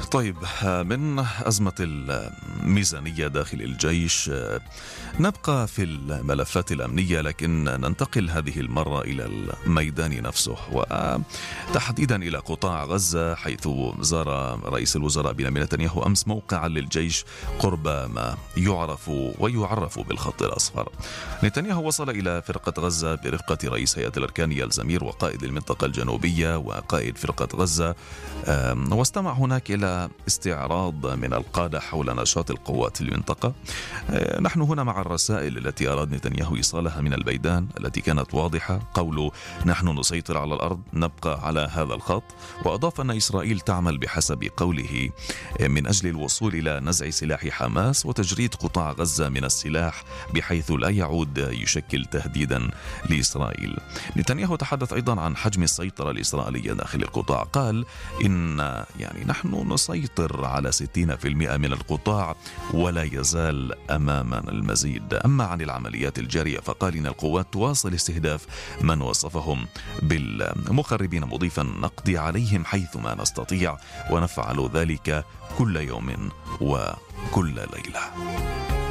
طيب، من أزمة الميزانية داخل الجيش نبقى في الملفات الأمنية، لكن ننتقل هذه المرة إلى الميدان نفسه، وتحديدا إلى قطاع غزة، حيث زار رئيس الوزراء بنيامين نتنياهو أمس موقعا للجيش قرب ما يعرف بالخط الأصفر. نتنياهو وصل إلى فرقة غزة برفقة رئيس هيئة الأركان يال زمير وقائد المنطقة الجنوبية وقائد فرقة غزة، واستمع هناك إلى استعراض من القادة حول نشاط القوات في المنطقة. نحن هنا مع الرسائل التي أراد نتنياهو إيصالها من الميدان التي كانت واضحة، قوله نحن نسيطر على الأرض، نبقى على هذا الخط. وأضاف أن إسرائيل تعمل بحسب قوله من أجل الوصول إلى نزع سلاح حماس وتجريد قطاع غزة من السلاح بحيث لا يعود يشكل تهديدا لإسرائيل. نتنياهو تحدث أيضا عن حجم السيطرة الإسرائيلية داخل القطاع، قال إن نحن نسيطر على 60% من القطاع ولا يزال أمامنا المزيد. أما عن العمليات الجارية فقال إن القوات تواصل استهداف من وصفهم بالمخربين، مضيفا نقضي عليهم حيثما نستطيع ونفعل ذلك كل يوم وكل ليلة.